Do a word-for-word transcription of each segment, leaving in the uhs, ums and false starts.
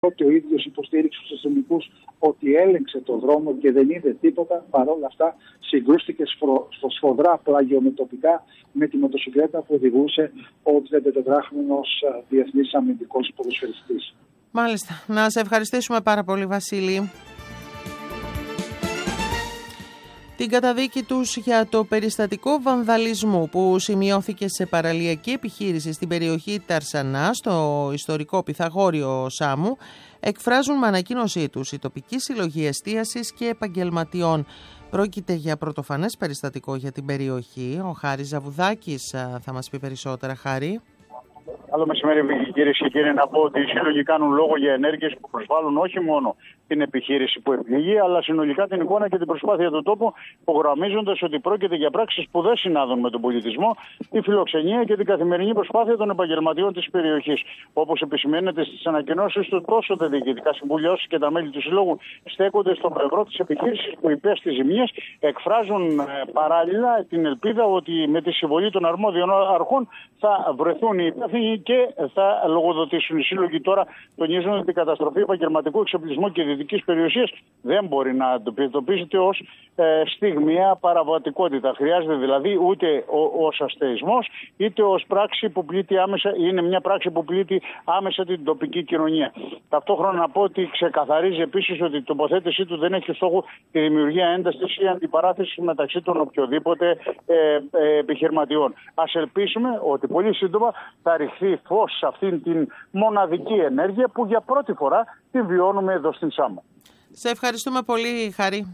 Και ο ίδιος υποστήριξε στους αστυνομικούς ότι έλεγξε το δρόμο και δεν είδε τίποτα. Παρ' όλα αυτά συγκρούστηκε στο σφοδρά πλαγιομετωπικά με τη μοτοσυκλέτα που οδηγούσε ο τριαντατετράχρονος διεθνής αμυντικός ποδοσφαιριστής. Μάλιστα. Να σε ευχαριστήσουμε πάρα πολύ, Βασίλη. Την καταδίκη τους για το περιστατικό βανδαλισμού που σημειώθηκε σε παραλιακή επιχείρηση στην περιοχή Ταρσανά, στο ιστορικό Πυθαγόριο Σάμου, εκφράζουν με ανακοίνωσή τους η τοπική συλλογή εστίασης και επαγγελματιών. Πρόκειται για πρωτοφανές περιστατικό για την περιοχή. Ο Χάρης Ζαβουδάκης θα μας πει περισσότερα. Χάρη. Καλό μεσημέρι, κυρίες και κύριοι. Να πω ότι οι σύλλογοι κάνουν λόγο για ενέργειες που προσβάλλουν όχι μόνο την επιχείρηση που επληγεί, αλλά συνολικά την εικόνα και την προσπάθεια του τόπου, υπογραμμίζοντας ότι πρόκειται για πράξεις που δεν συνάδουν με τον πολιτισμό, τη φιλοξενία και την καθημερινή προσπάθεια των επαγγελματιών της περιοχής. Όπως επισημαίνεται στις ανακοινώσεις του, τόσο τα διοικητικά συμβούλια όσο και τα μέλη του Συλλόγου στέκονται στο πλευρό της επιχείρησης που υπέστη ζημίες, εκφράζουν παράλληλα την ελπίδα ότι με τη συμβολή των αρμόδιων αρχών θα βρεθούν οι υπεύθυνοι και θα λογοδοτήσουν. Οι σύλλογοι τώρα τονίζουν ότι η καταστροφή επαγγελματικού εξοπλισμού και δυτικής περιουσίας δεν μπορεί να αντιμετωπίζεται ως ε, στιγμιαία παραβατικότητα. Χρειάζεται δηλαδή ούτε ως αστεϊσμός, είτε ως πράξη που πλήττει άμεσα, είναι μια πράξη που πλήττει άμεσα την τοπική κοινωνία. Ταυτόχρονα να πω ότι ξεκαθαρίζει επίσης ότι η τοποθέτησή του δεν έχει στόχο τη δημιουργία έντασης ή αντιπαράθεση μεταξύ των οποιοδήποτε ε, ε, επιχειρηματιών. Ας ελπίσουμε ότι πολύ σύντομα θα ρηχθεί φως σε αυτήν την μοναδική ενέργεια που για πρώτη φορά τη βιώνουμε εδώ στην Σάμο. Σε ευχαριστούμε πολύ, Χάρη.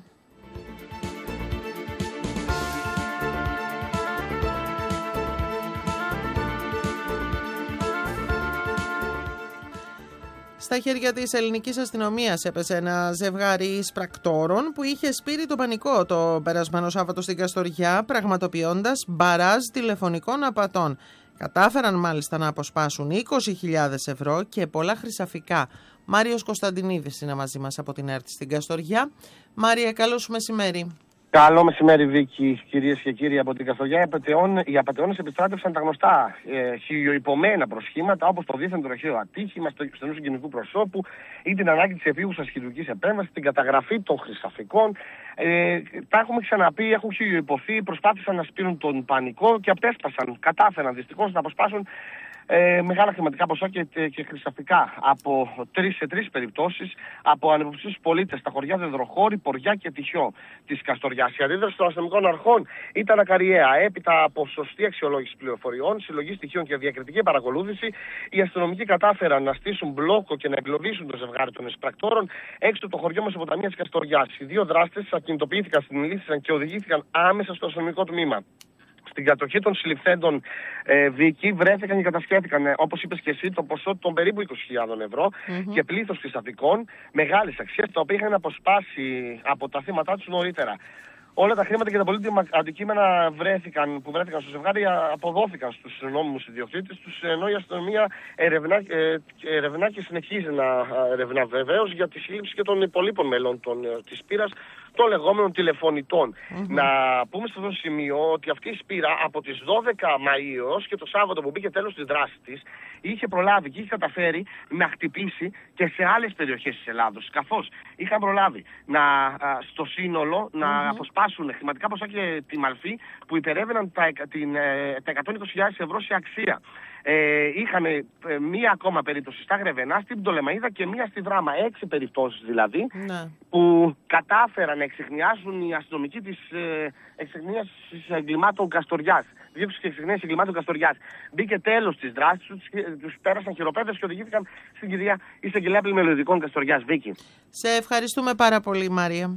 Στα χέρια της ελληνικής αστυνομίας έπεσε ένα ζευγάρι σπρακτόρων που είχε σπείρει το πανικό το περασμένο Σάββατο στην Καστοριά, πραγματοποιώντας μπαράζ τηλεφωνικών απατών. Κατάφεραν μάλιστα να αποσπάσουν είκοσι χιλιάδες ευρώ και πολλά χρυσαφικά. Μάριος Κωνσταντινίδης είναι μαζί μας από την ΕΡΤ στην Καστοριά. Μάρια, καλό σου μεσημέρι. Καλό μεσημέρι, Βίκη, κυρίες και κύριοι από την Καστοριά. Οι απατεώνες επιστράτευσαν τα γνωστά ε, χιλιοϊπωμένα προσχήματα, όπως το δίθεν τροχαίο ατύχημα στο στενού συγγενικού προσώπου ή την ανάγκη της επίγουσας χειρουργικής επέμβασης, την καταγραφή των χρυσαφικών. Ε, τα έχουμε ξαναπεί, έχουν χιλιοϊπωθεί, προσπάθησαν να σπείρουν τον πανικό και απέσπασαν, κατάφεραν δυστυχώς να αποσπάσουν Ε, μεγάλα χρηματικά ποσά και, και χρυσαφικά από τρεις σε τρεις περιπτώσεις από ανυποψήφιους πολίτες στα χωριά Δεδροχώρη, Ποριά και Τυχιό της Καστοριάς. Η αντίδραση των αστυνομικών αρχών ήταν ακαριαία. Έπειτα από σωστή αξιολόγηση πληροφοριών, συλλογή στοιχείων και διακριτική παρακολούθηση, οι αστυνομικοί κατάφεραν να στήσουν μπλόκο και να εγκλωβίσουν το ζευγάρι των εισπρακτόρων έξω από το χωριό Μεσοποταμίας της Καστοριάς. Οι δύο δράστες ακινητοποιήθηκαν, συνελήφθησαν και οδηγήθηκαν άμεσα στο αστυνομικό τμήμα. Στην κατοχή των συλληφθέντων ε, Βίκη βρέθηκαν και κατασχέθηκαν, ε, όπως είπες και εσύ, το ποσό των περίπου είκοσι χιλιάδες ευρώ mm-hmm. και πλήθος χρυσαφικών μεγάλης αξίας, τα οποία είχαν αποσπάσει από τα θύματά τους νωρίτερα. Όλα τα χρήματα και τα πολύτιμα αντικείμενα βρέθηκαν, που βρέθηκαν στο ζευγάρι αποδόθηκαν στους νόμιμους ιδιοκτήτες τους, ενώ η αστυνομία ερευνά, ε, ερευνά και συνεχίζει να ερευνά βεβαίως για τη σύλληψη και των υπολείπων μελών των, της πύρας, των λεγόμενων τηλεφωνητών. Mm-hmm. Να πούμε σε αυτό το σημείο ότι αυτή η σπήρα από τις δώδεκα Μαΐου και το Σάββατο που μπήκε τέλος της δράσης της, είχε προλάβει και είχε καταφέρει να χτυπήσει και σε άλλες περιοχές της Ελλάδος. Καθώς είχαν προλάβει να, στο σύνολο να mm-hmm. αποσπάσουν χρηματικά ποσά και τη μαλφή που υπερεύαιναν τα, την, τα εκατόν είκοσι χιλιάδες ευρώ σε αξία. Ε, είχαν ε, μία ακόμα περίπτωση στα Γρεβενά, στην Πτολεμαΐδα και μία στη Δράμα. Έξι περιπτώσεις δηλαδή, ναι. που κατάφεραν να εξεχνιάσουν οι αστυνομικοί της ε, εξεχνίασης εγκλημάτων Καστοριάς. Δίωξη και εξεχνίαση εγκλημάτων Καστοριάς. Μπήκε τέλος της δράσης, τους, τους πέρασαν χειροπέδες και οδηγήθηκαν στην κυρία Εισαγγελέα Πλημελιωδικών Καστοριάς. Βίκη. Σε ευχαριστούμε πάρα πολύ, Μάρια.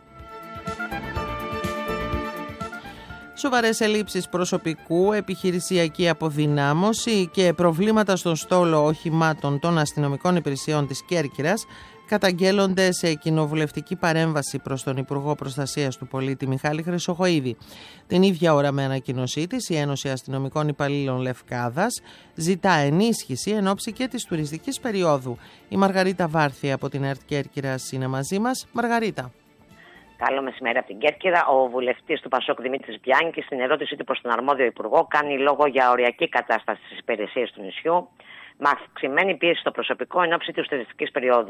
Σοβαρές ελλείψεις προσωπικού, επιχειρησιακή αποδυνάμωση και προβλήματα στον στόλο οχημάτων των αστυνομικών υπηρεσιών της Κέρκυρας καταγγέλλονται σε κοινοβουλευτική παρέμβαση προς τον Υπουργό Προστασίας του Πολίτη Μιχάλη Χρυσοχοΐδη. Την ίδια ώρα, με ανακοίνωσή της, η Ένωση Αστυνομικών Υπαλλήλων Λευκάδας ζητά ενίσχυση εν ώψη και της τουριστικής περίοδου. Η Μαργαρίτα Βάρθη από την ΕΡΤ Κέρκυρας είναι μαζί μας. Μαργαρίτα. Καλό μεσημέρι από την Κέρκυρα. Ο βουλευτής του Πασόκ Δημήτρης Μπιάνκης, στην ερώτησή του προς τον αρμόδιο υπουργό, κάνει λόγο για οριακή κατάσταση στις υπηρεσίες του νησιού, με αυξημένη πίεση στο προσωπικό εν ώψη της τουριστικής περίοδου.